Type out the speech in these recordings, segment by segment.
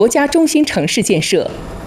国家中心城市建设。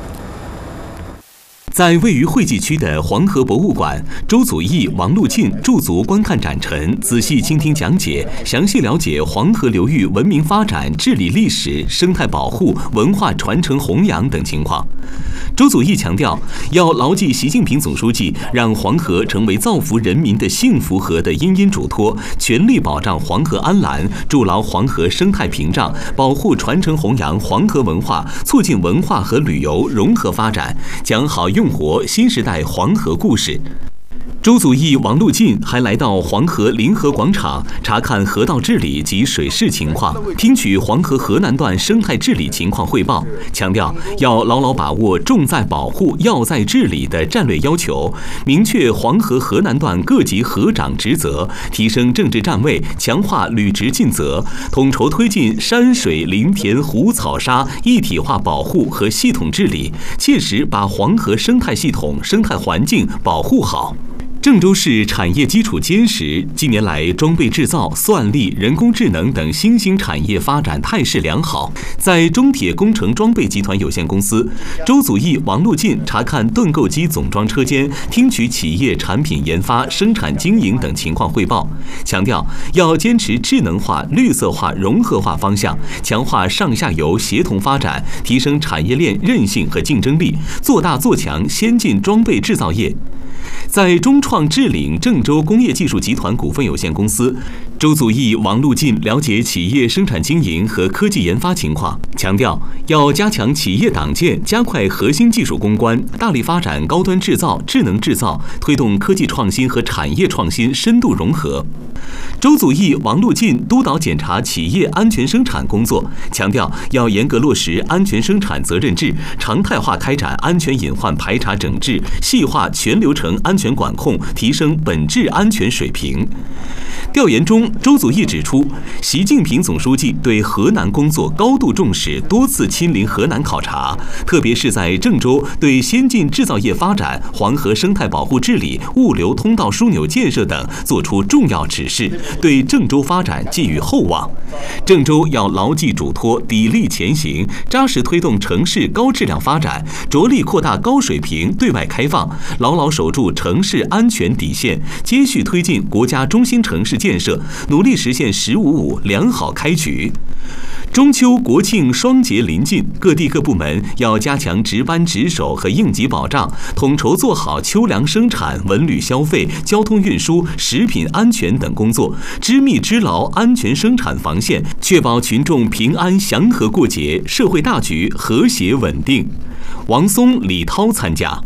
在位于惠济区的黄河博物馆，周祖义、王路进驻足观看展陈，仔细倾听讲解，详细了解黄河流域文明发展、治理历史、生态保护、文化传承弘扬等情况。周祖义强调，要牢记习近平总书记让黄河成为造福人民的幸福河的殷殷嘱托，全力保障黄河安澜，筑牢黄河生态屏障，保护传承弘扬黄河文化，促进文化和旅游融合发展，讲好用活新时代黄河故事。周祖义、王路进还来到黄河临河广场查看河道治理及水势情况，听取黄河河南段生态治理情况汇报，强调要牢牢把握重在保护、要在治理的战略要求，明确黄河河南段各级河长职责，提升政治站位，强化履职尽责，统筹推进山水林田湖草沙一体化保护和系统治理，切实把黄河生态系统、生态环境保护好。郑州市产业基础坚实，近年来装备制造、算力、人工智能等新兴产业发展态势良好。在中铁工程装备集团有限公司，周祖义、王路进查看盾构机总装车间，听取企业产品研发、生产经营等情况汇报，强调要坚持智能化、绿色化、融合化方向，强化上下游协同发展，提升产业链韧性和竞争力，做大做强先进装备制造业。在中创智领郑州工业技术集团股份有限公司，周祖义、王路进了解企业生产经营和科技研发情况，强调要加强企业党建，加快核心技术攻关，大力发展高端制造、智能制造，推动科技创新和产业创新深度融合。周祖义、王路进督导检查企业安全生产工作，强调要严格落实安全生产责任制，常态化开展安全隐患排查整治，细化全流程安全管控，提升本质安全水平。调研中，周祖义指出，习近平总书记对河南工作高度重视，多次亲临河南考察，特别是在郑州对先进制造业发展、黄河生态保护治理、物流通道枢纽建设等作出重要指示，对郑州发展寄予厚望。郑州要牢记嘱托，砥砺前行，扎实推动城市高质量发展，着力扩大高水平对外开放，牢牢守住城市安全底线，接续推进国家中心城市建设，努力实现“15+5”良好开局。中秋国庆双节临近，各地各部门要加强值班值守和应急保障，统筹做好秋粮生产、文旅消费、交通运输、食品安全等工作，织密织牢安全生产防线，确保群众平安祥和过节，社会大局和谐稳定。王松、李涛参加。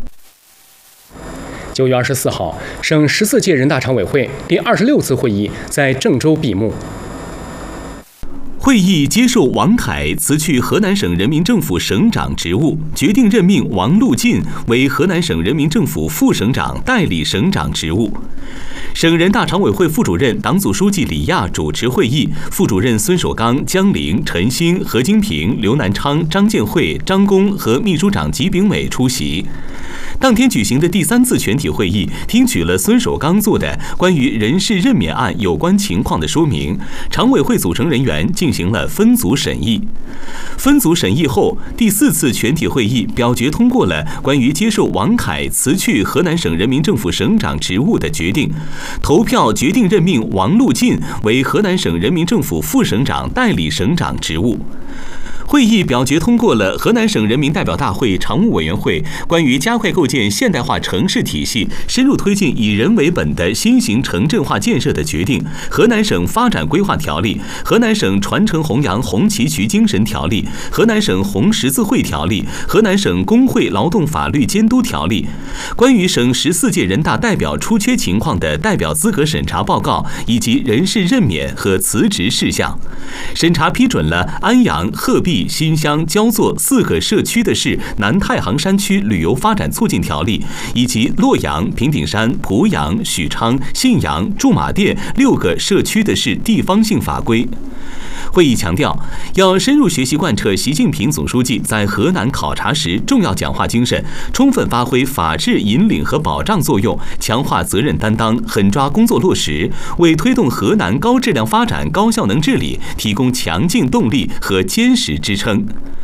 9月24号，省14届人大常委会第26次会议在郑州闭幕。 会议接受王凯辞去河南省人民政府省长职务，决定任命王路进为河南省人民政府副省长代理省长职务。省人大常委会副主任、党组书记李亚主持会议，副主任孙守刚、姜玲、陈星、何金平、刘南昌、张建慧、张公和秘书长吉炳伟出席。当天举行的第3次全体会议，听取了孙守刚做的关于人事任免案有关情况的说明，常委会组成人员进行了分组审议。分组审议后，第4次全体会议表决通过了关于接受王凯辞去河南省人民政府省长职务的决定，投票决定任命王路进为河南省人民政府副省长代理省长职务。会议表决通过了河南省人民代表大会常务委员会关于加快构建现代化城市体系、深入推进以人为本的新型城镇化建设的决定、河南省发展规划条例、河南省传承弘扬红旗渠精神条例、河南省红十字会条例、河南省工会劳动法律监督条例、关于省14届人大代表出缺情况的代表资格审查报告以及人事任免和辞职事项。审查批准了安阳、鹤壁、新乡、焦作4个社区的市南太行山区旅游发展促进条例，以及洛阳、平顶山、濮阳、许昌、信阳、驻马店6个社区的市地方性法规。会议强调，要深入学习贯彻习近平总书记在河南考察时重要讲话精神，充分发挥法治引领和保障作用，强化责任担当，狠抓工作落实，为推动河南高质量发展、高效能治理提供强劲动力和坚实支撑。